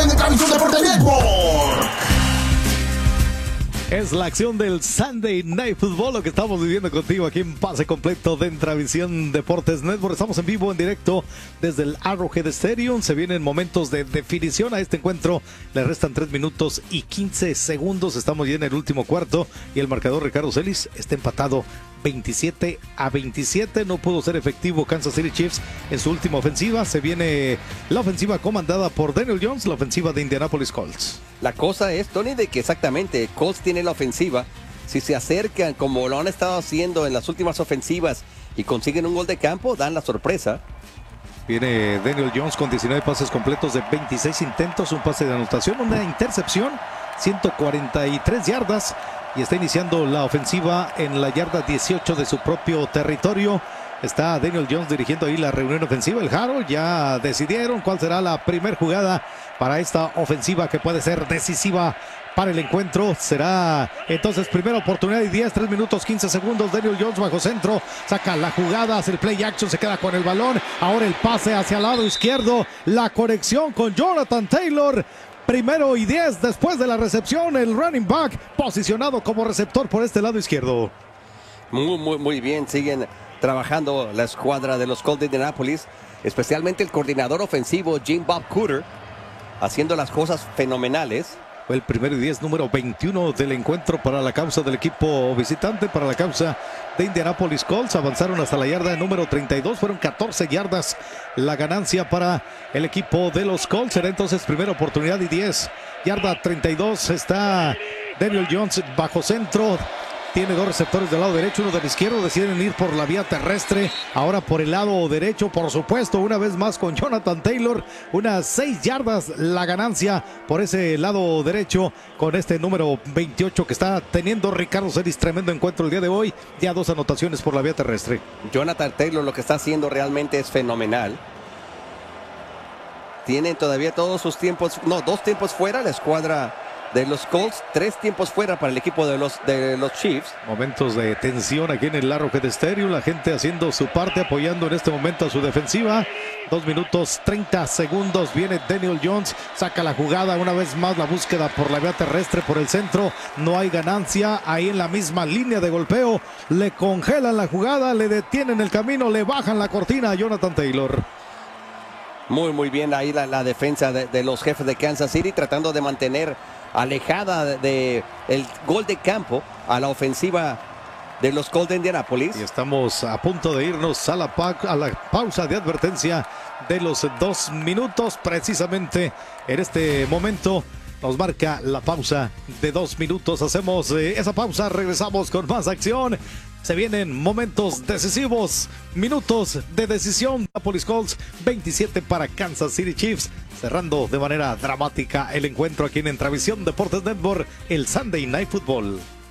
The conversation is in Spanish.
en Travisión Deportes Network. Es la acción del Sunday Night Football, lo que estamos viviendo contigo aquí en Pase Completo de Travisión Deportes Network. Estamos en vivo, en directo desde el Arrowhead Stadium. Se vienen momentos de definición a este encuentro. Le restan 3 minutos y 15 segundos. Estamos ya en el último cuarto y el marcador, Ricardo Celis, está empatado 27-27. No pudo ser efectivo Kansas City Chiefs en su última ofensiva. Se viene la ofensiva comandada por Daniel Jones, la ofensiva de Indianapolis Colts. La cosa es, Tony, de que exactamente Colts tiene la ofensiva. Si se acercan como lo han estado haciendo en las últimas ofensivas y consiguen un gol de campo, dan la sorpresa. Viene Daniel Jones con 19 pases completos de 26 intentos, un pase de anotación, una intercepción, 143 yardas, y está iniciando la ofensiva en la yarda 18 de su propio territorio. Está Daniel Jones dirigiendo ahí la reunión ofensiva. El Harold ya decidieron cuál será la primera jugada para esta ofensiva que puede ser decisiva para el encuentro. Será entonces primera oportunidad y 3 minutos 15 segundos. Daniel Jones bajo centro, saca la jugada, hace el play action, se queda con el balón. Ahora el pase hacia el lado izquierdo, la conexión con Jonathan Taylor. Primero y 10 después de la recepción, el running back posicionado como receptor por este lado izquierdo. Muy bien, siguen trabajando la escuadra de los Colts de Indianapolis, especialmente el coordinador ofensivo Jim Bob Cooter, haciendo las cosas fenomenales. Fue el primero y 10, número 21 del encuentro para la causa del equipo visitante, para la causa de Indianapolis Colts. Avanzaron hasta la yarda número 32, fueron 14 yardas la ganancia para el equipo de los Colts. Será entonces primera oportunidad y 10, yarda 32. Está Daniel Jones bajo centro. Tiene 2 receptores del lado derecho, uno del izquierdo. Deciden ir por la vía terrestre. Ahora por el lado derecho, por supuesto, una vez más con Jonathan Taylor. Unas 6 yardas la ganancia por ese lado derecho con este número 28 que está teniendo Ricardo Celis. Tremendo encuentro el día de hoy. Ya 2 anotaciones por la vía terrestre. Jonathan Taylor lo que está haciendo realmente es fenomenal. Tienen todavía todos sus tiempos, 2 tiempos fuera la escuadra de los Colts, 3 tiempos fuera para el equipo de los Chiefs. Momentos de tensión aquí en el Arrowhead Stadium, la gente haciendo su parte, apoyando en este momento a su defensiva. 2 minutos 30 segundos, viene Daniel Jones, saca la jugada, una vez más la búsqueda por la vía terrestre, por el centro, no hay ganancia, ahí en la misma línea de golpeo, le congelan la jugada, le detienen el camino, le bajan la cortina a Jonathan Taylor. Muy bien ahí la defensa de los jefes de Kansas City, tratando de mantener alejada de el gol de campo a la ofensiva de los Colts de Indianapolis. Y estamos a punto de irnos a la pausa de advertencia de los 2 minutos. Precisamente en este momento nos marca la pausa de 2 minutos. Hacemos esa pausa, regresamos con más acción. Se vienen momentos decisivos, minutos de decisión. Indianapolis Colts 27 para Kansas City Chiefs, cerrando de manera dramática el encuentro aquí en Travisión Deportes Network, el Sunday Night Football.